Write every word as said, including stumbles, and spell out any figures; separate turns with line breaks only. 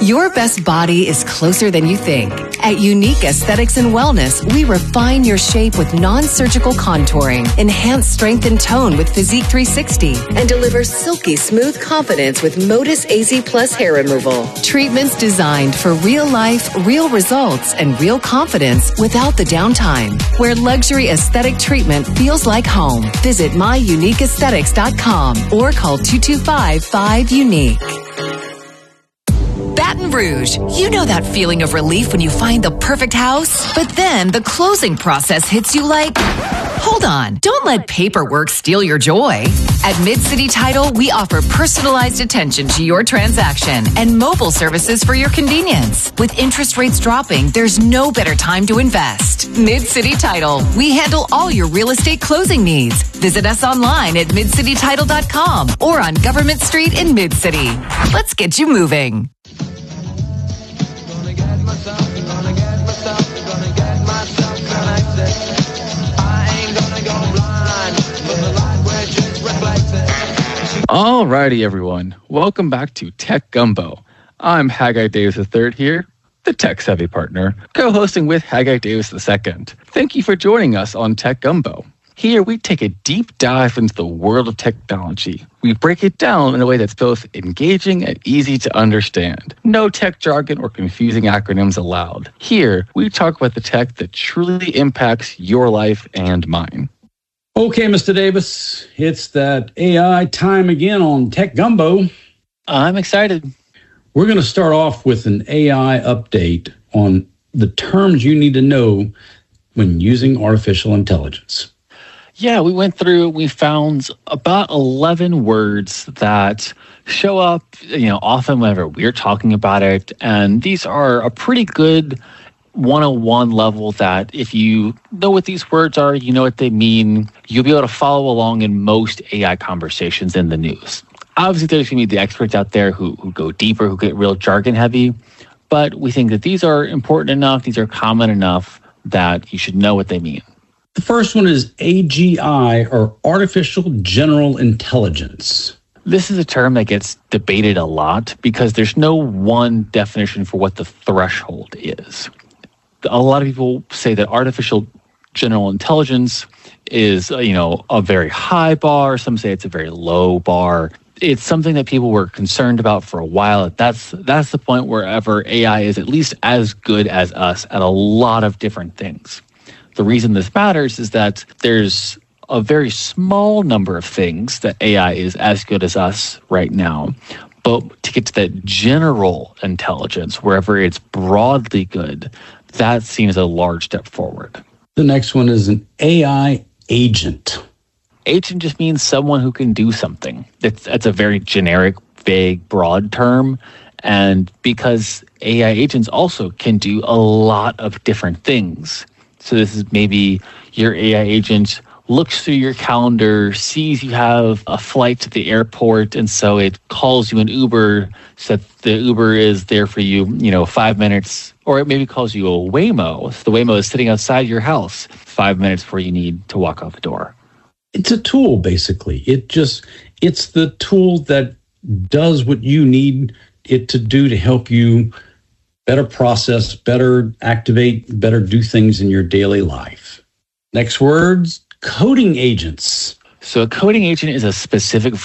Your best body is closer than you think. At Unique Aesthetics and Wellness, we refine your shape with non-surgical contouring, enhance strength and tone with Physique three sixty, and deliver silky smooth confidence with Modus A Z Plus hair removal. Treatments designed for real life, real results, and real confidence without the downtime. Where luxury aesthetic treatment feels like home. Visit my unique aesthetics dot com or call two two five, five, unique. Baton Rouge. You know that feeling of relief when you find the perfect house? But then the closing process hits you like, hold on, don't let paperwork steal your joy. At Mid-City Title, we offer personalized attention to your transaction and mobile services for your convenience. With interest rates dropping, there's no better time to invest. Mid-City Title. We handle all your real estate closing needs. Visit us online at mid city title dot com or on Government Street in Mid-City. Let's get you moving.
Alrighty, everyone. Welcome back to Tech Gumbo. I'm Haggai Davis the third here, the tech-savvy partner, co-hosting with Haggai Davis the second. Thank you for joining us on Tech Gumbo. Here, we take a deep dive into the world of technology. We break it down in a way that's both engaging and easy to understand. No tech jargon or confusing acronyms allowed. Here, we talk about the tech that truly impacts your life and mine.
Okay, Mister Davis, it's that A I time again on Tech Gumbo.
I'm excited.
We're going to start off with an A I update on the terms you need to know when using artificial intelligence.
Yeah, we went through, we found about eleven words that show up, you know, often whenever we're talking about it. And these are a pretty good one oh one level that if you know what these words are, you know what they mean, you'll be able to follow along in most A I conversations in the news. Obviously, there's going to be the experts out there who, who go deeper, who get real jargon heavy. But we think that these are important enough, these are common enough that you should know what they mean.
The first one is A G I, or Artificial General Intelligence.
This is a term that gets debated a lot because there's no one definition for what the threshold is. A lot of people say that artificial general intelligence is, you know, a very high bar. Some say it's a very low bar. It's something that people were concerned about for a while. That's that's the point wherever A I is at least as good as us at a lot of different things. The reason this matters is that there's a very small number of things that A I is as good as us right now. But to get to that general intelligence, wherever it's broadly good, that seems a large step forward.
The next one is an A I agent.
Agent just means someone who can do something. It's, it's a very generic, vague, broad term. And because A I agents also can do a lot of different things. So this is maybe your A I agent looks through your calendar, sees you have a flight to the airport, and so it calls you an Uber so that the Uber is there for you, you know, five minutes, or it maybe calls you a Waymo. So the Waymo is sitting outside your house five minutes before you need to walk out the door.
It's a tool, basically. It just, it's the tool that does what you need it to do to help you better process, better activate, better do things in your daily life. Next words, coding agents.
So a coding agent is a specific